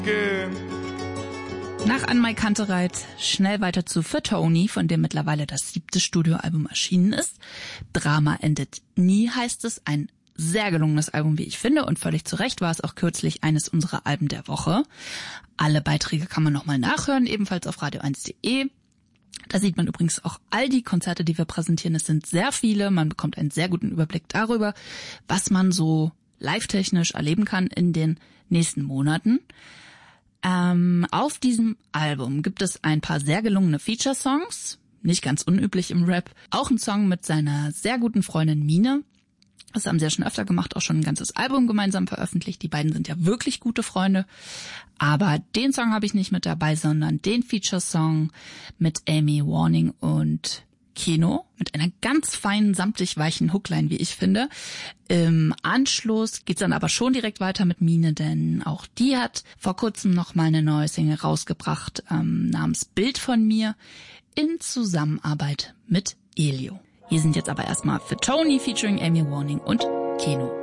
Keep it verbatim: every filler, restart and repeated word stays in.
Nach An Mai Kantereit schnell weiter zu Für Tony, von dem mittlerweile das siebte Studioalbum erschienen ist. Drama endet nie heißt es, ein sehr gelungenes Album, wie ich finde, und völlig zu Recht war es auch kürzlich eines unserer Alben der Woche. Alle Beiträge kann man nochmal nachhören, ebenfalls auf radio eins punkt de. Da sieht man übrigens auch all die Konzerte, die wir präsentieren. Es sind sehr viele, man bekommt einen sehr guten Überblick darüber, was man so live-technisch erleben kann in den nächsten Monaten. Ähm, auf diesem Album gibt es ein paar sehr gelungene Feature-Songs, nicht ganz unüblich im Rap. Auch ein Song mit seiner sehr guten Freundin Mine. Das haben sie ja schon öfter gemacht, auch schon ein ganzes Album gemeinsam veröffentlicht. Die beiden sind ja wirklich gute Freunde. Aber den Song habe ich nicht mit dabei, sondern den Feature-Song mit Amy Warning und Keno mit einer ganz feinen, samtlich weichen Hookline, wie ich finde. Im Anschluss geht's dann aber schon direkt weiter mit Mine, denn auch die hat vor kurzem noch mal eine neue Single rausgebracht, ähm, namens Bild von mir, in Zusammenarbeit mit Elio. Hier sind jetzt aber erstmal Für Tony featuring Amy Warning und Keno.